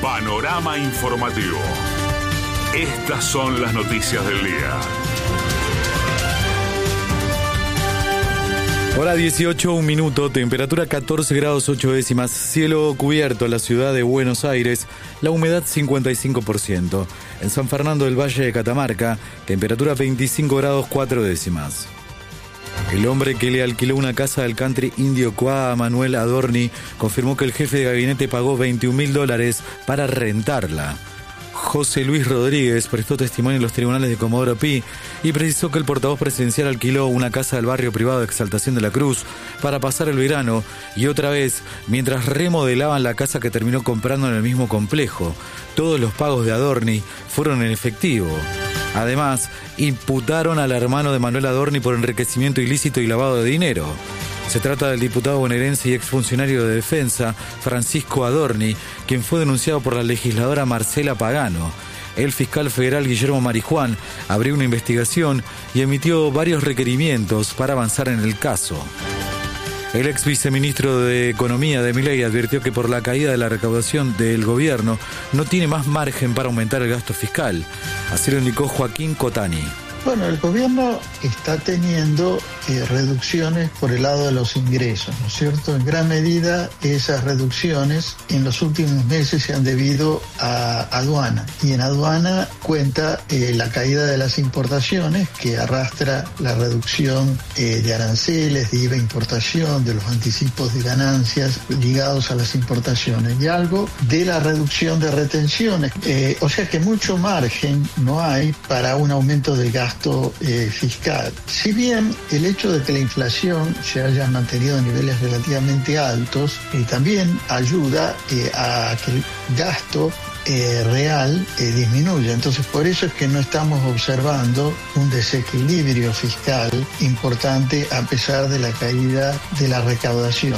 Panorama informativo. Estas son las noticias del día. Hora 18, 1 minuto, temperatura 14 grados 8 décimas, cielo cubierto en la ciudad de Buenos Aires, la humedad 55%. En San Fernando del Valle de Catamarca, temperatura 25 grados 4 décimas. El hombre que le alquiló una casa del country indio Coa a Manuel Adorni confirmó que el jefe de gabinete pagó $21.000 para rentarla. José Luis Rodríguez prestó testimonio en los tribunales de Comodoro Pi y precisó que el portavoz presidencial alquiló una casa del barrio privado de Exaltación de la Cruz para pasar el verano y otra vez mientras remodelaban la casa que terminó comprando en el mismo complejo. Todos los pagos de Adorni fueron en efectivo. Además, imputaron al hermano de Manuel Adorni por enriquecimiento ilícito y lavado de dinero. Se trata del diputado bonaerense y exfuncionario de Defensa, Francisco Adorni, quien fue denunciado por la legisladora Marcela Pagano. El fiscal federal Guillermo Marijuán abrió una investigación y emitió varios requerimientos para avanzar en el caso. El ex viceministro de Economía de Milei advirtió que por la caída de la recaudación del gobierno no tiene más margen para aumentar el gasto fiscal. Así lo indicó Joaquín Cotani. Bueno, el gobierno está teniendo reducciones por el lado de los ingresos, ¿no es cierto? En gran medida esas reducciones en los últimos meses se han debido a aduana. Y en aduana cuenta la caída de las importaciones que arrastra la reducción de aranceles, de IVA importación, de los anticipos de ganancias ligados a las importaciones y algo de la reducción de retenciones. O sea que mucho margen no hay para un aumento del gasto fiscal. Si bien el hecho de que la inflación se haya mantenido a niveles relativamente altos también ayuda a que el gasto real disminuya. Entonces por eso es que no estamos observando un desequilibrio fiscal importante a pesar de la caída de la recaudación.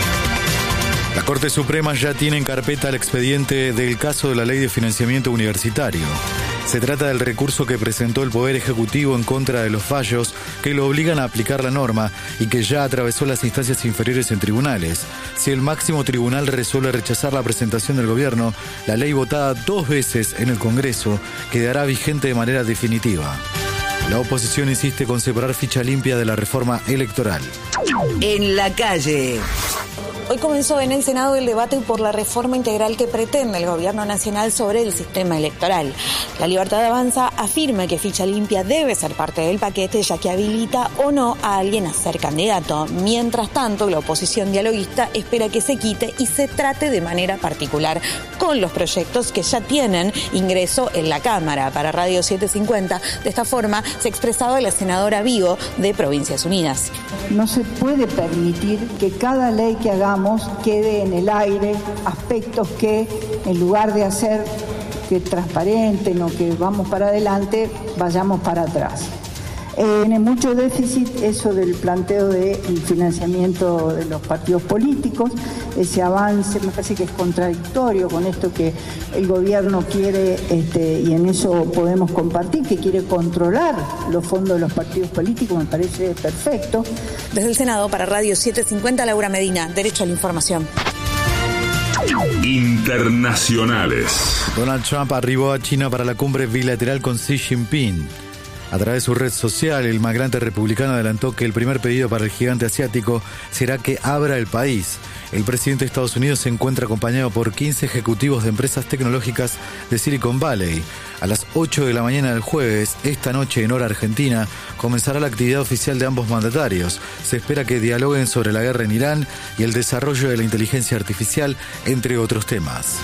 La Corte Suprema ya tiene en carpeta el expediente del caso de la Ley de Financiamiento Universitario. Se trata del recurso que presentó el Poder Ejecutivo en contra de los fallos que lo obligan a aplicar la norma y que ya atravesó las instancias inferiores en tribunales. Si el máximo tribunal resuelve rechazar la presentación del gobierno, la ley votada 2 veces en el Congreso quedará vigente de manera definitiva. La oposición insiste con separar ficha limpia de la reforma electoral. En la calle. Hoy comenzó en el Senado el debate por la reforma integral que pretende el Gobierno Nacional sobre el sistema electoral. La Libertad Avanza afirma que ficha limpia debe ser parte del paquete, ya que habilita o no a alguien a ser candidato. Mientras tanto, la oposición dialoguista espera que se quite y se trate de manera particular con los proyectos que ya tienen ingreso en la Cámara. Para Radio 750, de esta forma se expresaba la senadora Vigo de Provincias Unidas. No se puede permitir que cada ley que hagamos quede en el aire, aspectos que en lugar de hacer que transparenten o que vamos para adelante, vayamos para atrás. Tiene mucho déficit eso del planteo del financiamiento de los partidos políticos, ese avance me parece que es contradictorio con esto que el gobierno quiere, y en eso podemos compartir, que quiere controlar los fondos de los partidos políticos, me parece perfecto. Desde el Senado, para Radio 750, Laura Medina, Derecho a la Información. Internacionales. Donald Trump arribó a China para la cumbre bilateral con Xi Jinping. A través de su red social, el magnate republicano adelantó que el primer pedido para el gigante asiático será que abra el país. El presidente de Estados Unidos se encuentra acompañado por 15 ejecutivos de empresas tecnológicas de Silicon Valley. A las 8 de la mañana del jueves, esta noche en hora argentina, comenzará la actividad oficial de ambos mandatarios. Se espera que dialoguen sobre la guerra en Irán y el desarrollo de la inteligencia artificial, entre otros temas.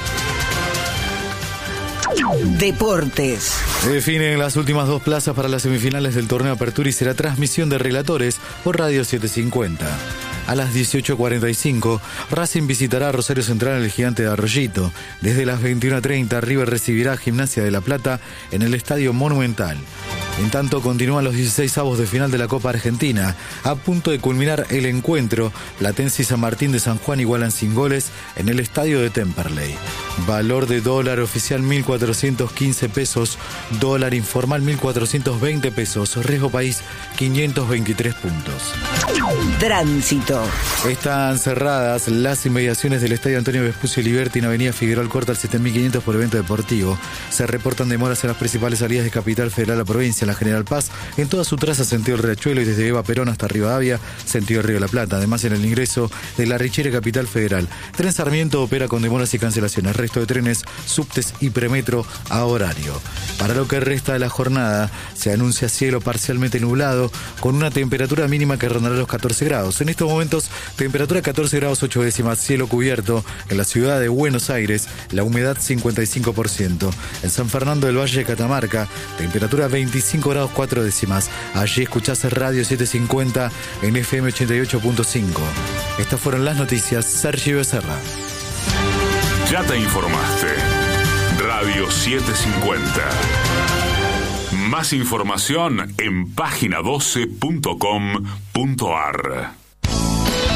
Deportes. Se definen las últimas 2 plazas para las semifinales del torneo Apertura y será transmisión de relatores por Radio 750. A las 18:45, Racing visitará a Rosario Central en el Gigante de Arroyito. Desde las 21:30, River recibirá a Gimnasia de La Plata en el Estadio Monumental. En tanto, continúan los 16avos de final de la Copa Argentina. A punto de culminar el encuentro, Platense y San Martín de San Juan igualan sin goles en el estadio de Temperley. Valor de dólar oficial 1.415 pesos, dólar informal 1.420 pesos, riesgo país 523 puntos. Tránsito. Están cerradas las inmediaciones del Estadio Antonio Vespucio Liberti en Avenida Figueroa Alcorta al 7500 por evento deportivo. Se reportan demoras en las principales salidas de Capital Federal a la provincia, en la General Paz, en toda su traza sentido el Riachuelo y desde Eva Perón hasta Rivadavia, sentido el Río de la Plata. Además, en el ingreso de La Richera Capital Federal. Tren Sarmiento opera con demoras y cancelaciones. Resto de trenes, subtes y premetro a horario. Para lo que resta de la jornada, se anuncia cielo parcialmente nublado, con una temperatura mínima que rondará los 14 grados. En estos momentos, temperatura 14 grados 8 décimas, cielo cubierto en la ciudad de Buenos Aires, la humedad 55%. En San Fernando del Valle de Catamarca, temperatura 25 grados 4 décimas. Allí escuchás Radio 750 en FM 88.5. Estas fueron las noticias. Sergio Becerra. Ya te informaste. Radio 750. Más información en página12.com.ar.